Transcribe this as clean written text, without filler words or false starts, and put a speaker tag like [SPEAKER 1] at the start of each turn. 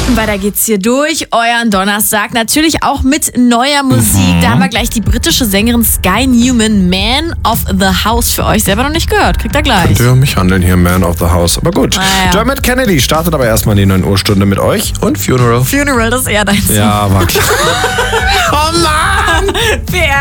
[SPEAKER 1] Weiter geht's hier durch euren Donnerstag. Natürlich auch mit neuer Musik. Da haben wir gleich die britische Sängerin Sky Newman, Man of the House, für euch selber noch nicht gehört. Kriegt ihr gleich.
[SPEAKER 2] Könnt ihr mich handeln hier, Man of the House. Aber gut.
[SPEAKER 1] Naja.
[SPEAKER 2] Dermot Kennedy startet aber erstmal die 9 Uhr Stunde mit euch und Funeral.
[SPEAKER 1] Funeral, das ist eher dein Song.
[SPEAKER 2] Ja, war klar. Oh Mann!